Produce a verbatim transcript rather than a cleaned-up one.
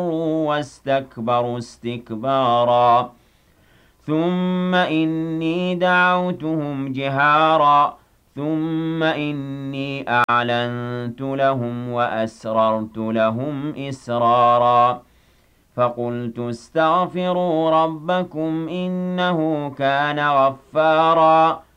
وَاسْتَكْبَرُوا اسْتِكْبَارًا ثُمَّ إِنِّي دَعَوْتُهُمْ جِهَارًا ثُمَّ إِنِّي أَعْلَنتُ لَهُمْ وَأَسْرَرْتُ لَهُمْ إِسْرَارًا فَقُلْتُ اسْتَغْفِرُوا رَبَّكُمْ إِنَّهُ كَانَ غَفَّارًا